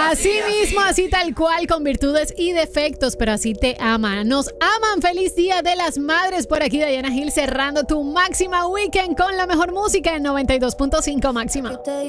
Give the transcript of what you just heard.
Así mismo, así tal cual, con virtudes y defectos, pero así te aman. Nos aman. Feliz Día de las Madres. Por aquí, Diana Gil, cerrando tu máxima weekend con la mejor música en 92.5 máxima.